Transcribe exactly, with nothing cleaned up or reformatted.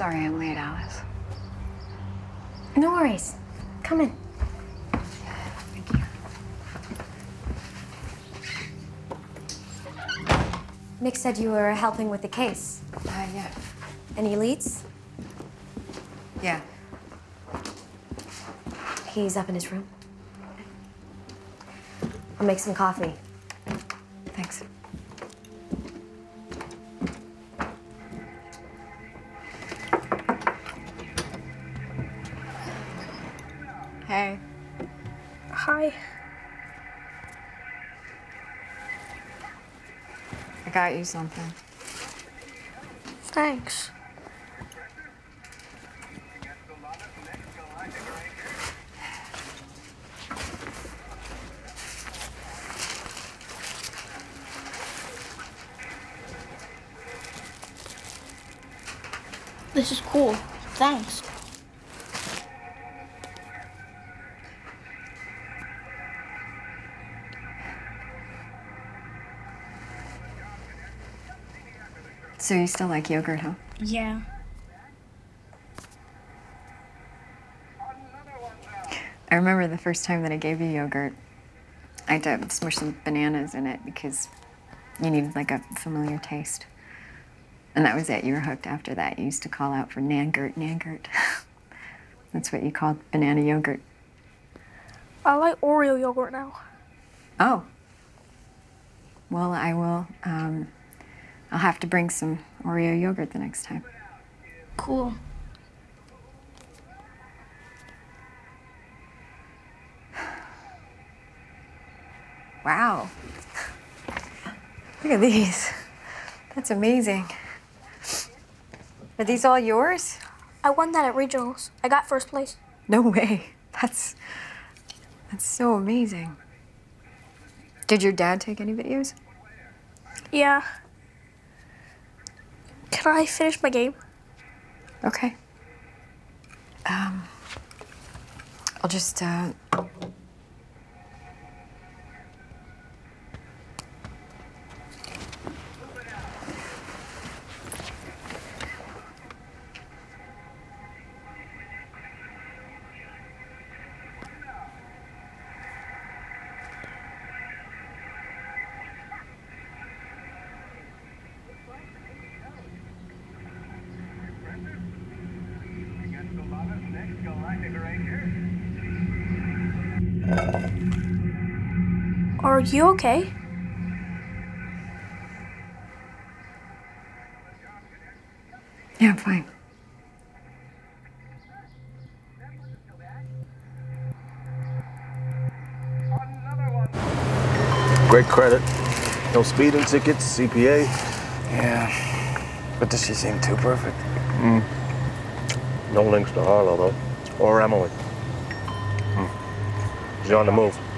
Sorry I'm late, Alice. No worries. Come in. Thank you. Nick said you were helping with the case. Uh, yeah. Any leads? Yeah. He's up in his room. I'll make some coffee. Thanks. Hey. Hi. I got you something. Thanks. This is cool. Thanks. So you still like yogurt, huh? Yeah. I remember the first time that I gave you yogurt, I had to smush some bananas in it because you needed like a familiar taste. And that was it. You were hooked after that. You used to call out for Nangurt, Nangurt. That's what you called banana yogurt. I like Oreo yogurt now. Oh. Well, I will, um, I'll have to bring some Oreo yogurt the next time. Cool. Wow. Look at these. That's amazing. Are these all yours? I won that at regionals. I got first place. No way. That's, that's so amazing. Did your dad take any videos? Yeah. Can I finish my game? Okay. Um, I'll just, uh... Are you okay? Yeah, I'm fine. Great credit. No speeding tickets, C P A. Yeah, but does she seem too perfect? Mm. No links to Harlow, though. Or Emily. Hmm. She's on the move.